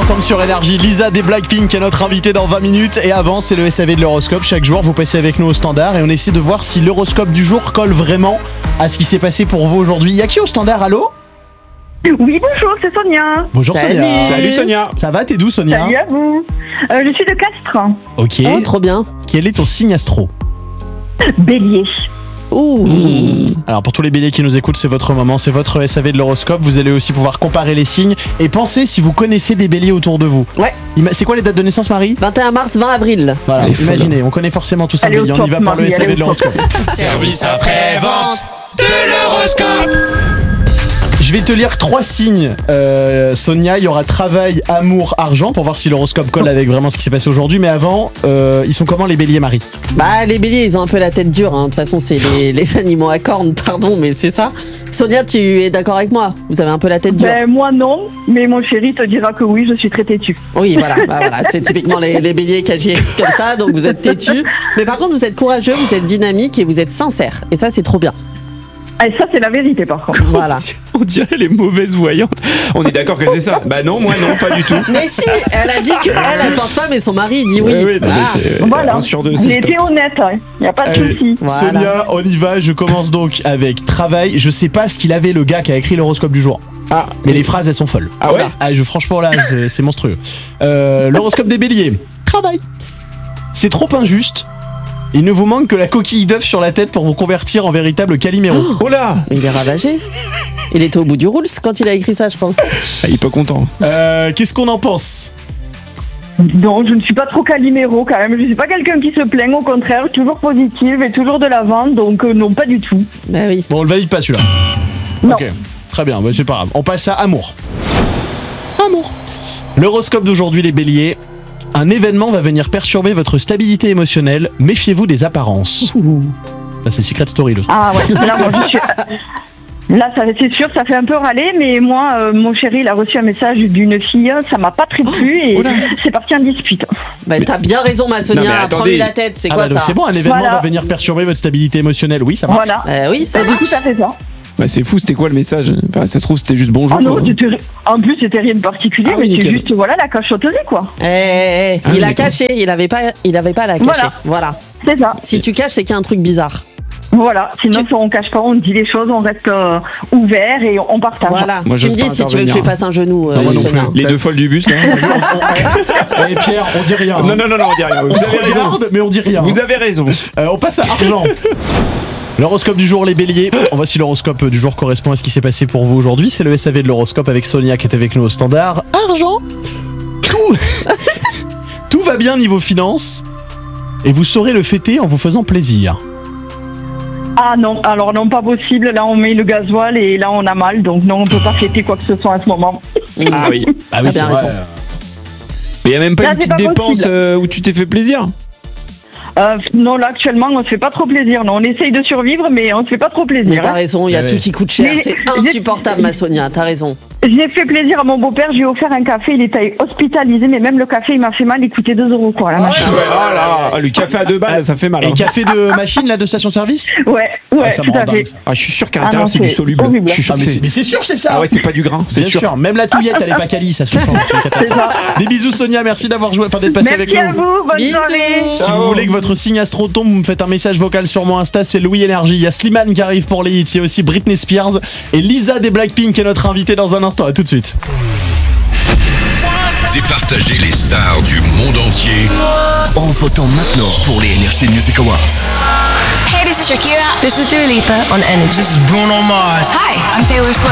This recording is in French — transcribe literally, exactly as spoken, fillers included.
ensemble sur Énergie. Lisa des Blackpink est notre invitée dans vingt minutes. Et avant, c'est le S A V de l'horoscope. Chaque jour, vous passez avec nous au standard et on essaie de voir si l'horoscope du jour colle vraiment à ce qui s'est passé pour vous aujourd'hui. Y a qui au standard? Allô? Oui, bonjour, c'est Sonia. Bonjour. Salut. Sonia. Salut Sonia. Ça va? T'es d'où, Sonia? Salut à vous. Euh, je suis de Castres. Ok. Oh, trop bien. Quel est ton signe astro? Bélier. Ouh. Mmh. Alors pour tous les béliers qui nous écoutent, c'est votre moment, c'est votre S A V de l'horoscope. Vous allez aussi pouvoir comparer les signes et penser si vous connaissez des béliers autour de vous. Ouais. Ima- C'est quoi les dates de naissance, Marie? vingt et un mars, vingt avril. Voilà, Elle est folle. imaginez, on connaît forcément tous un Allez au bélier. On y top, va pour le Marie, S A V allez de au top. l'horoscope. Service après-vente de l'horoscope. Je vais te lire trois signes, euh, Sonia. Il y aura travail, amour, argent pour voir si l'horoscope colle avec vraiment ce qui s'est passé aujourd'hui. Mais avant, euh, ils sont comment les béliers, Marie? Bah, les béliers, ils ont un peu la tête dure. hein. De toute façon, c'est les, les animaux à cornes, pardon, mais c'est ça. Sonia, tu es d'accord avec moi? Vous avez un peu la tête dure. Ben, moi non, mais mon chéri te dira que oui, je suis très têtue. Oui, voilà, bah, voilà. C'est typiquement les, les béliers qui agissent comme ça, donc vous êtes têtus. Mais par contre, vous êtes courageux, vous êtes dynamique et vous êtes sincère. Et ça, c'est trop bien. Et ça, c'est la vérité par contre. Voilà. On dirait les mauvaises voyantes. On est d'accord que c'est ça? Bah non, moi non, pas du tout. Mais si, elle a dit qu'elle, elle porte pas, mais son mari, il dit oui. Ouais, ouais, non, mais Ah. c'est, euh, Voilà. un sur deux, J'ai c'est été top. honnête, il n'y a pas de Allez, souci. Voilà. Sonia, on y va. Je commence donc avec travail. Je sais pas ce qu'il avait le gars qui a écrit l'horoscope du jour. Ah, Mais les phrases, elles sont folles. ah ouais? Ah, je, franchement, là, je- c'est monstrueux. Euh, L'horoscope des béliers. Travail. C'est trop injuste. Il ne vous manque que la coquille d'œuf sur la tête pour vous convertir en véritable Calimero. Oh là! Mais il est ravagé. Il était au bout du roule quand il a écrit ça, je pense. Ah, il est pas content. Euh, Qu'est-ce qu'on en pense? Non, je ne suis pas trop Calimero quand même. Je ne suis pas quelqu'un qui se plaint, au contraire, toujours positive et toujours de l'avant, donc euh, non, pas du tout. Bah oui. Bon, on le valide pas celui-là. Non. Ok, très bien, bah, c'est pas grave. On passe à amour. Amour. L'horoscope d'aujourd'hui, les béliers. Un événement va venir perturber votre stabilité émotionnelle. Méfiez-vous des apparences. Ouh. Ça, c'est Secret Story, le truc. Ah ouais, là, moi, je suis... Là, ça, c'est sûr, ça fait un peu râler, mais moi, euh, mon chéri, il a reçu un message d'une fille, ça m'a pas très plu et oh là. c'est parti en dispute. Bah t'as bien raison, ma Non, mais Sonia. attendez. Prends-lui la tête, c'est Ah quoi bah, donc ça? c'est bon, un événement Voilà. va venir perturber votre stabilité émotionnelle. Oui, ça marche. Voilà. Bah oui, ça C'est marche. tout à fait ça. Bah c'est fou, c'était quoi le message? Enfin, ça se trouve, c'était juste bonjour. Ah non, quoi. c'était- en plus, c'était rien de particulier, Ah oui, mais c'est nickel. juste, voilà, la cachotterie, quoi. Eh, eh, eh, Ah, il a d'accord. caché, il avait pas, il avait pas à la cacher. Voilà. Voilà. C'est ça. Si tu caches, c'est qu'il y a un truc bizarre. Voilà. Sinon, Tu- on cache pas, on dit les choses, on reste euh, ouvert et on partage. Voilà. Moi, tu j'ose me dis pas si tu veux que je lui intervenir. fasse un genou, euh, Non, moi non Sonia. plus. Les deux folles du bus là? Eh Pierre, on dit rien. Non, non, non, non, on dit rien. Vous On se avez raison. regarde, mais on dit rien. Vous avez raison. Euh, on passe à argent. L'horoscope du jour, les béliers. On voit si l'horoscope du jour correspond à ce qui s'est passé pour vous aujourd'hui. C'est le S A V de l'horoscope avec Sonia qui est avec nous au standard. Argent. Tout. Tout va bien niveau finance. Et vous saurez le fêter en vous faisant plaisir. Ah non, alors non, pas possible. Là, on met le gasoil et là, on a mal. Donc non, on peut pas fêter quoi que ce soit à ce moment. Ah oui. Ah T'as bien raison. Mais y a même pas Là, une c'est petite pas dépense possible. euh, où tu t'es fait plaisir? Euh, non, là, actuellement, on se fait pas trop plaisir. Non, on essaye de survivre, mais on se fait pas trop Mais plaisir. t'as hein. raison, il y a Ouais. tout qui coûte cher. Mais- C'est insupportable, ma Sonia. T'as raison. J'ai fait plaisir à mon beau-père, j'ai offert un café, il était hospitalisé, mais même le café, il m'a fait mal, il coûtait deux euros, quoi, la machine. Ouais, oh là, ah, le café à deux balles, ça fait mal. Et hein. café de machine là de station-service. Ouais, ouais, Ah, ça me tout rend à fait. dingue. Ah, je suis sûr qu'à Ah l'intérieur non, c'est du c'est soluble. horrible. Je suis sûr Ah, que mais c'est c'est. mais c'est sûr c'est ça. Ah ouais, c'est pas du grain, c'est Bien sûr. sûr. Même la touillette elle est pas quali, ça se sent. C'est une catastrophe. C'est ça. Des bisous Sonia, merci d'avoir joué, enfin d'être passé avec Merci nous. à vous, bonne Bisous. soirée. Si vous voulez que votre signe astro tombe, vous me faites un message vocal sur mon Insta, c'est Louis Énergie. Il y a Slimane qui arrive pour les hits, il y a aussi Britney Spears et Lisa des Blackpink qui est notre invitée dans un instant. À tout de suite. Départager les stars du monde entier En votant maintenant pour les Energy Music Awards. Hey, this is Shakira. This is Dua Lipa on Energy. This is Bruno Mars. Hi, I'm Taylor Swift.